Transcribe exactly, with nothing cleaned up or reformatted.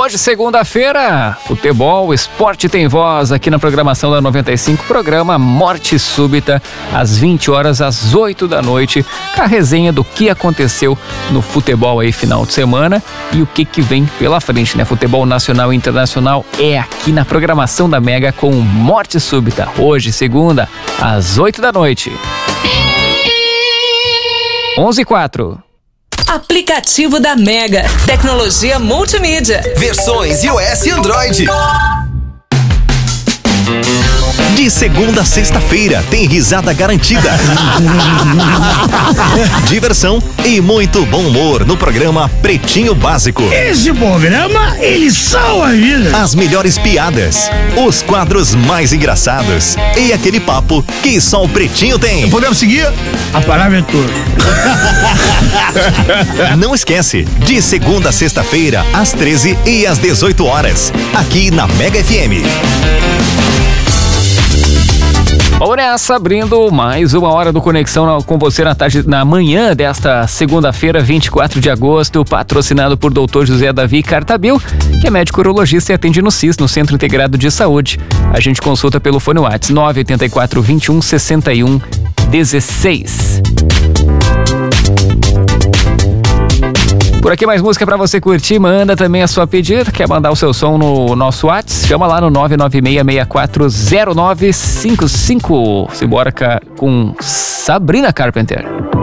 Hoje, segunda-feira, futebol, esporte tem voz aqui na programação da noventa e cinco, programa Morte Súbita, às vinte horas, às oito da noite, com a resenha do que aconteceu no futebol aí final de semana e o que que vem pela frente, né? Futebol nacional e internacional é aqui na programação da Mega com Morte Súbita. Hoje, segunda, às oito da noite. onze e quatro. Aplicativo da Mega. Tecnologia multimídia. Versões iOS e Android. De segunda a sexta-feira tem risada garantida. Diversão e muito bom humor no programa Pretinho Básico. Esse programa, ele salva a vida. As melhores piadas, os quadros mais engraçados e aquele papo que só o Pretinho tem. Podemos seguir? A palavra é tua. Não esquece, de segunda a sexta-feira, às treze e às dezoito horas, aqui na Mega F M. Vamos nessa, abrindo mais uma hora do Conexão com você na tarde, na manhã desta segunda-feira, vinte e quatro de agosto, patrocinado por doutor José Davi Cartabil, que é médico urologista e atende no C I S, no Centro Integrado de Saúde. A gente consulta pelo fone WhatsApp nove oito quatro, vinte e um, sessenta e um, dezesseis. Por aqui mais música pra você curtir, manda também a sua pedida, quer mandar o seu som no nosso WhatsApp, chama lá no nove nove seis, seis quatro zero nove cinco cinco. Simbora com Sabrina Carpenter.